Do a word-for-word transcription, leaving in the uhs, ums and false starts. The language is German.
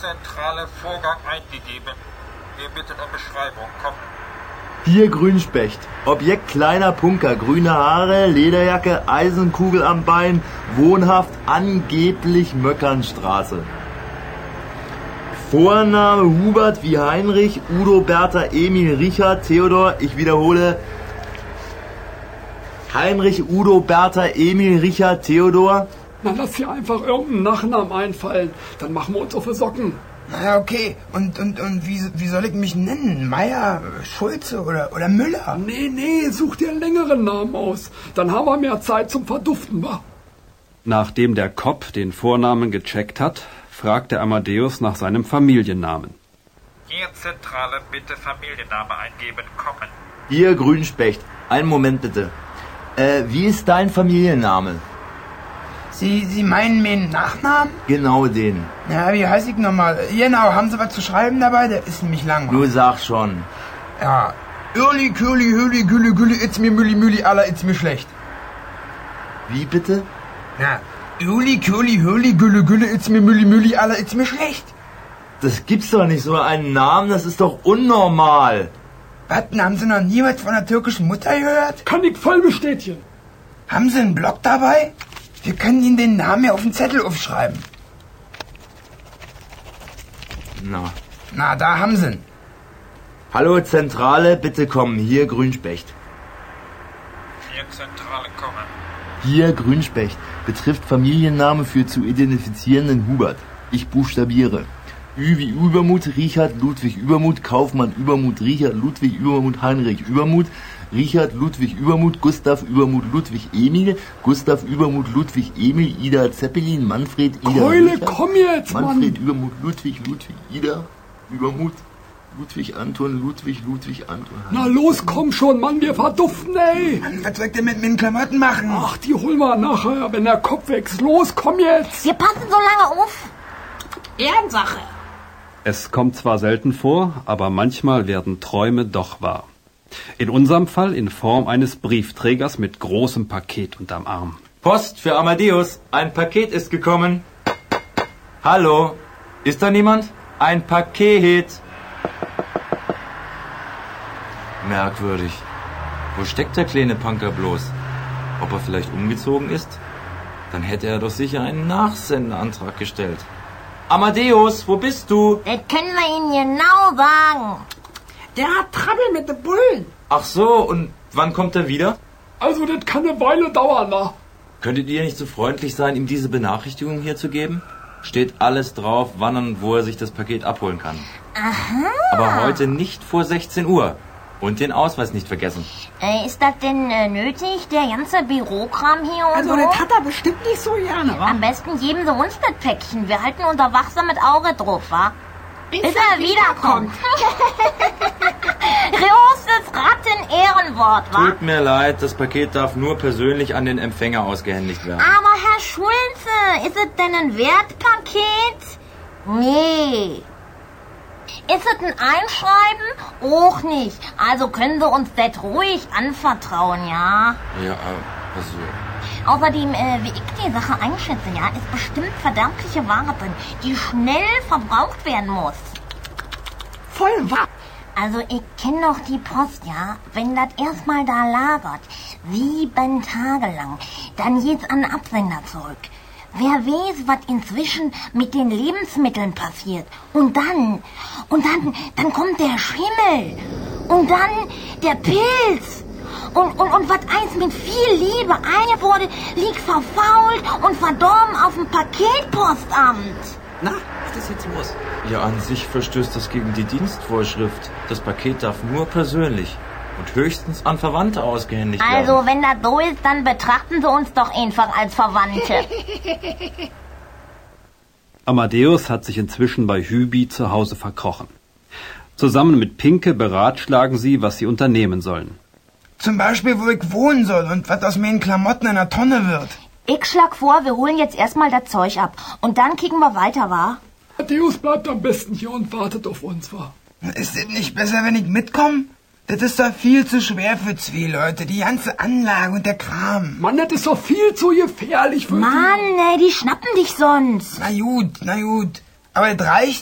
zentrale Vorgang eingegeben. Wir bitten um Beschreibung. Komm. Hier Grünspecht. Objekt kleiner Punker. Grüne Haare, Lederjacke, Eisenkugel am Bein. Wohnhaft angeblich Möckernstraße. Vorname Hubert wie Heinrich, Udo, Bertha, Emil, Richard, Theodor. Ich wiederhole. Heinrich, Udo, Bertha, Emil, Richard, Theodor. Na, lass dir einfach irgendeinen Nachnamen einfallen. Dann machen wir uns auf die Socken. Na okay, und, und, und wie, wie soll ich mich nennen? Meier, Schulze oder, oder Müller? Nee, nee, such dir einen längeren Namen aus. Dann haben wir mehr Zeit zum Verduften, wa? Nachdem der Kopp den Vornamen gecheckt hat, fragte Amadeus nach seinem Familiennamen. Hier Zentrale, bitte Familienname eingeben. Kommen. Hier Grünspecht. Einen Moment bitte. Äh, wie ist dein Familienname? Sie, Sie meinen meinen Nachnamen? Genau den. Ja, wie heißt ich nochmal? Genau, haben Sie was zu schreiben dabei? Der ist nämlich lang. Du sag schon. Ja. Irli, Kürli, Hüli, Gülle, Gülle, itz mir Mülli, Mülli, aller, itz mir schlecht. Wie bitte? Ja. Irli, Kürli, Hüli, Gülle, Gülle, itz mir Mülli, Mülli, aller, itz mir schlecht. Das gibt's doch nicht, so einen Namen, das ist doch unnormal. Was, haben Sie noch nie was von der türkischen Mutter gehört? Kann ich voll bestätigen. Haben Sie einen Block dabei? Wir können Ihnen den Namen ja auf den Zettel aufschreiben. Na. Na, da haben Sie ihn. Hallo Zentrale, bitte kommen. Hier Grünspecht. Hier Zentrale, kommen. Hier Grünspecht. Betrifft Familienname für zu identifizierenden Hubert. Ich buchstabiere. Ü wie Übermut, Richard, Ludwig Übermut, Kaufmann Übermut, Richard, Ludwig Übermut, Heinrich Übermut, Richard, Ludwig Übermut, Gustav Übermut, Ludwig Emil, Gustav Übermut, Ludwig Emil, Ida Zeppelin, Manfred, Ida Keule, Richard, komm jetzt, Manfred Mann. Übermut, Ludwig, Ludwig, Ida Übermut, Ludwig Anton, Ludwig, Ludwig Anton. Na los, komm schon, Mann, wir verduften, ey. Mann, was soll ich denn mit meinen Klamotten machen? Ach, die holen wir nachher, wenn der Kopf wächst. Los, komm jetzt. Wir passen so lange auf. Ehrensache. Es kommt zwar selten vor, aber manchmal werden Träume doch wahr. In unserem Fall in Form eines Briefträgers mit großem Paket unterm Arm. Post für Amadeus. Ein Paket ist gekommen. Hallo? Ist da niemand? Ein Paket. Merkwürdig. Wo steckt der kleine Punker bloß? Ob er vielleicht umgezogen ist? Dann hätte er doch sicher einen Nachsendeantrag gestellt. Amadeus, wo bist du? Das können wir Ihnen genau sagen. Der hat Trouble mit den Bullen. Ach so, und wann kommt er wieder? Also, das kann eine Weile dauern, na. Könntet ihr nicht so freundlich sein, ihm diese Benachrichtigung hier zu geben? Steht alles drauf, wann und wo er sich das Paket abholen kann. Aha. Aber heute nicht vor sechzehn Uhr. Und den Ausweis nicht vergessen. Äh, ist das denn äh, nötig, der ganze Bürokram hier und Also so? das hat er bestimmt nicht so gerne, wa? Am besten geben Sie uns das Päckchen. Wir halten unser wachsames Auge drauf, wa? Bis, Bis er wiederkommt. Großes Ratten-Ehrenwort, wa? Tut mir leid, das Paket darf nur persönlich an den Empfänger ausgehändigt werden. Aber Herr Schulze, ist es denn ein Wertpaket? Nee. Ist es ein Einschreiben? Auch nicht. Also können Sie uns das ruhig anvertrauen, ja? Ja, also... Außerdem, äh, wie ich die Sache einschätze, ja, ist bestimmt verderbliche Ware drin, die schnell verbraucht werden muss. Voll wahr. Also ich kenne doch die Post, ja. Wenn das erstmal da lagert, sieben Tage lang, dann geht's an den Absender zurück. Wer weiß, was inzwischen mit den Lebensmitteln passiert. Und dann, und dann, dann kommt der Schimmel. Und dann der Pilz. Und, und, und was eins mit viel Liebe eine wurde, liegt verfault und verdorben auf dem Paketpostamt. Na, was ist jetzt los? Ja, an sich verstößt das gegen die Dienstvorschrift. Das Paket darf nur persönlich und höchstens an Verwandte ausgehändigt werden. Also, wenn das so ist, dann betrachten Sie uns doch einfach als Verwandte. Amadeus hat sich inzwischen bei Hübi zu Hause verkrochen. Zusammen mit Pinke beratschlagen sie, was sie unternehmen sollen. Zum Beispiel, wo ich wohnen soll und was aus meinen Klamotten in der Tonne wird. Ich schlag vor, wir holen jetzt erstmal das Zeug ab. Und dann kicken wir weiter, wa? Amadeus bleibt am besten hier und wartet auf uns, wa? Ist es nicht besser, wenn ich mitkomme? Das ist doch viel zu schwer für zwei Leute. Die ganze Anlage und der Kram. Mann, das ist doch viel zu gefährlich für Mann, ey, die schnappen dich sonst. Na gut, na gut. Aber es reicht